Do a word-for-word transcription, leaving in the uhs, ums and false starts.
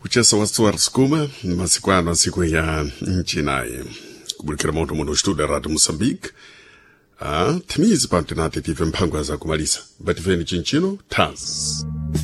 kuchesa wasuwar skuma masikwano siku ya nchinaye kubulikira moto muno studio Radio Mozambique. Ah, timizi pamtenate tive mpangwa za kumalisa batifeni chinchino taz.